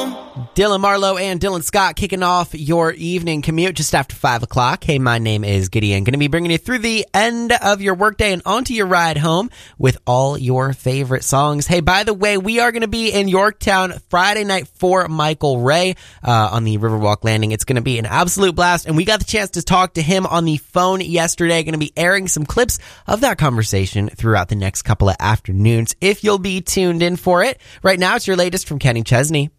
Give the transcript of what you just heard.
Dylan Marlowe and Dylan Scott kicking off your evening commute just after 5 o'clock. Hey, my name is Gideon. Going to be bringing you through the end of your workday and onto your ride home with all your favorite songs. Hey, by the way, we are going to be in Yorktown Friday night for Michael Ray on the Riverwalk Landing. It's going to be an absolute blast, and we got the chance to talk to him on the phone yesterday. Going to be airing some clips of that conversation throughout the next couple of afternoons if you'll be tuned in for it. Right now, it's your latest from Kenny Chesney.